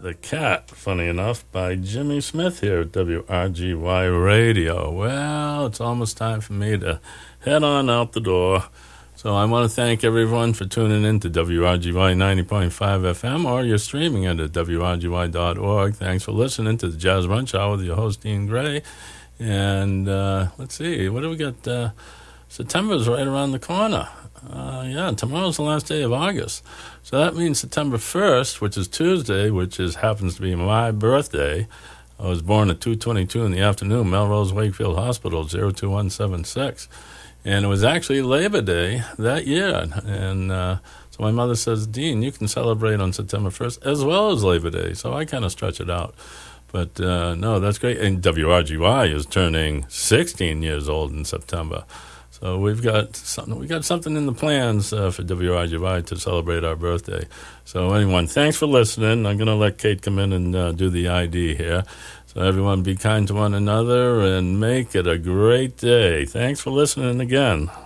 The Cat, funny enough, by Jimmy Smith here at WRGY Radio. Well, it's almost time for me to head on out the door. So I want to thank everyone for tuning in to WRGY 90.5 FM, or you're streaming it at WRGY.org. Thanks for listening to the Jazz Lunch Hour with your host, Dean Gray. And let's see, what do we got? September's right around the corner. Tomorrow's the last day of August. So that means September 1st, which is Tuesday, happens to be my birthday. I was born at 2:22 in the afternoon, Melrose Wakefield Hospital, 02176. And it was actually Labor Day that year. And so my mother says, Dean, you can celebrate on September 1st as well as Labor Day. So I kind of stretch it out. But no, that's great. And WRGY is turning 16 years old in September. So we got something in the plans for WRGY to celebrate our birthday. So anyone, thanks for listening. I'm going to let Kate come in and do the ID here. So everyone, be kind to one another and make it a great day. Thanks for listening again.